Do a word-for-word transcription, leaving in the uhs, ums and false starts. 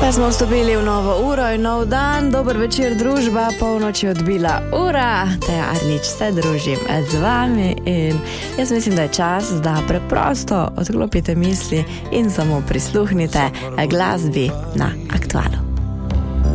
Pa smo vstopili v novo uro in nov dan. Dober večer, družba, polnoč je odbila ura. Teja Arnič se družim z vami in jaz mislim, da je čas, da preprosto odklopite misli in samo prisluhnite glasbi na Aktualu.